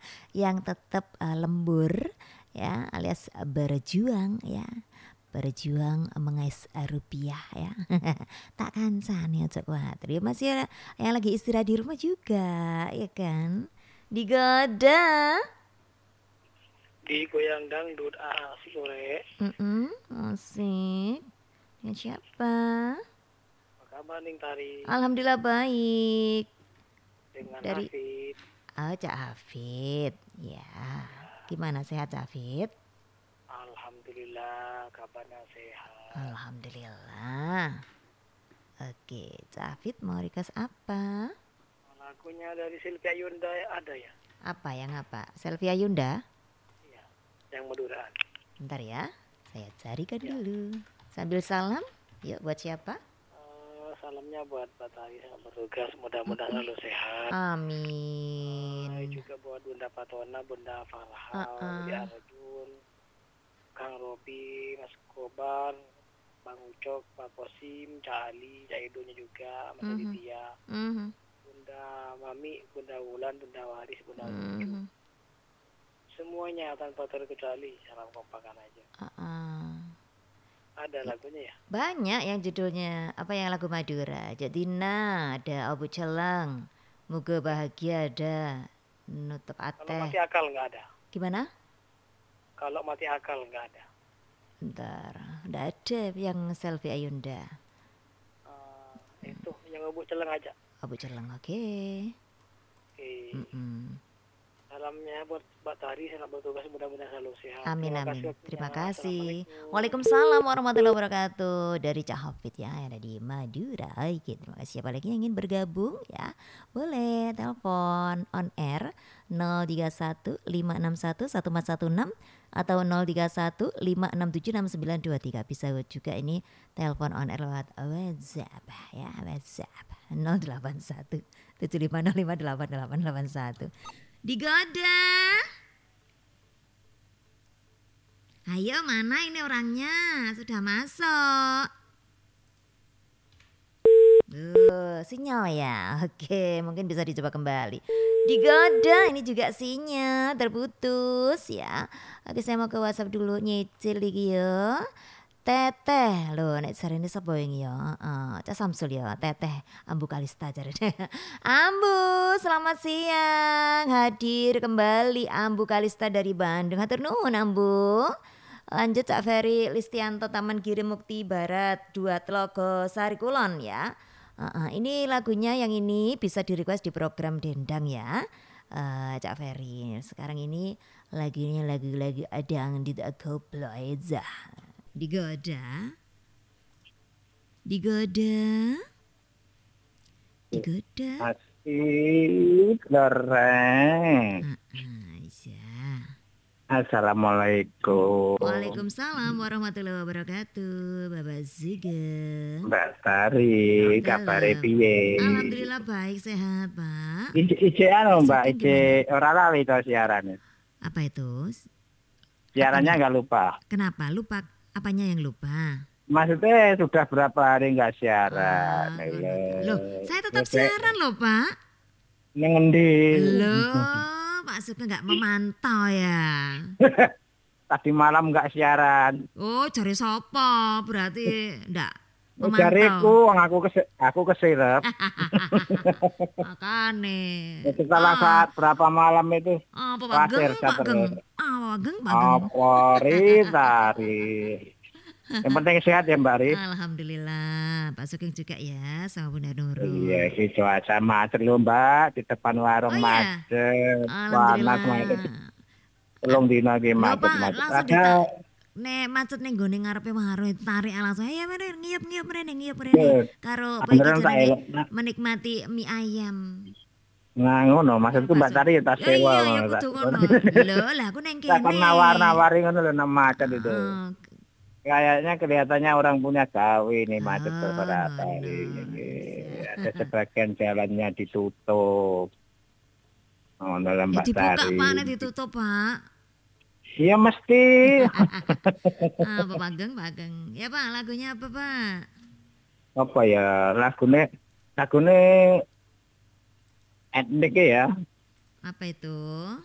yang tetap lembur ya, alias berjuang ya. Berjuang mengais rupiah ya. Tak kancane ojo kuwatir. Masih yang lagi istirahat di rumah juga, ya kan? Digoda. Digoyang dangdut asik sore. Asik. Ya siapa? Apa kabar Ning Tari? Alhamdulillah baik. Dengan Dari Hafid. Cak Hafid. Ya. Gimana sehat Cak Hafid? Alhamdulillah kabarnya sehat. Alhamdulillah. Oke, Cak Hafid mau request apa? Lagunya dari Sylvia Yunda ada ya? Apa yang apa? Sylvia Yunda? Iya, yang Maduraan. Bentar ya, saya carikan Ya. dulu. Sambil salam, yuk buat siapa? Salamnya buat Pak Tari yang bertugas, mudah-mudahan selalu sehat. Amin. Juga buat Bunda Patona, Bunda Farhal, Di Arjun, Kang Robi, Mas Kobar, Bang Ucok, Pak Kosim, Cak Ali, Cak Edonya juga, Mas Aditya, Bunda Mami, Bunda Wulan, Bunda Waris, Bunda Ucu. Semuanya tanpa terkecuali, salam kompakan aja. Ada lagunya ya? Banyak yang judulnya, apa yang lagu Madura. Jadina, ada Abu Celang, Moga Bahagia ada, Nutup Ateh. Kalau Mati Akal nggak ada? Gimana? Kalau Mati Akal nggak ada? Bentar, nggak ada yang Selvi Ayunda. Itu yang Abu Celang aja. Abu Celang, oke. Salamnya buat Mbak Tari, selamat bertugas, mudah-mudahan selalu sehat. Amin, amin. Terima kasih. Waalaikumsalam warahmatullahi wabarakatuh. Dari Cak Hafid ya, yang ada di Madura. Oke, terima kasih. Siapa lagi yang ingin bergabung ya, boleh telepon on air 031 561 1416 atau 031 567 6923. Bisa juga ini telepon on air lewat WhatsApp ya, WhatsApp 081 7505 8881. Digoda. Ayo mana ini orangnya? Sudah masuk. Sinyal ya. Oke, mungkin bisa dicoba kembali. Digoda, ini juga sinyal terputus ya. Oke, saya mau ke WhatsApp dulu nyicil lagi ya. Teteh lho nek jarene sapa yang ya? Cak Samsul ya, Teteh Ambu Kalista jarene. Ambu, selamat siang. Hadir kembali Ambu Kalista dari Bandung. Hatur nuhun Ambu. Lanjut Cak Ferry Listianto Taman Giri Mukti Barat 2 Tlogo Sari Kulon ya. Ini lagunya yang ini bisa di-request di program Dendang ya. Cak Ferry. Sekarang ini lagunya lagu-lagu adang di Akoploiza. Digoda. Asik loreng. Assalamualaikum. Waalaikumsalam warahmatullahi wabarakatuh. Bapak Sugeng. Mbak Tari, kabare piye? Alhamdulillah baik, sehat Pak. Ije anu Mbak, ije ora lali to siarane. Apa itu? Siarannya nggak lupa. Kenapa lupa? Apanya yang lupa? Maksudnya sudah berapa hari nggak siaran? Loh, saya tetap siaran loh Pak. Ngendi? Loh, Pak Sugeng nggak memantau ya? Tadi malam nggak siaran. Oh, cari sopo berarti ndak memantau. Cariku, aku kesirep. Makane. Setelah saat berapa malam itu? Pak Geng. Apa Tari? Yang penting sehat ya Mbak Ri. Alhamdulillah, Pak Sugeng juga ya sama Bunda Nurul. Iya, si cuaca macet loh Mbak, di depan warung macet. Alhamdulillah. Macet. Telung dina ki macet-macet. Ada nek macet ning gone ngarepe warung tarik langsung ya ngiyep ngiyep karo menikmati mie ayam. Nah ngono, maksudku Mbak Tari ya tas sewa. Iya, kudu ngono. Lho, lah aku neng kene. Tak nawar-nawari ngono lho nang macet itu. Kayaknya kelihatannya orang punya gawe nih macet beberapa hari ini. Ada sebagian jalannya ditutup. Oh, dalam Mbak Tari. Dibuka mana ditutup, Pak? Iya mesti. Pak Geng. Ya Pak, lagunya apa Pak? Apa ya, lagune etnik ya. Apa itu?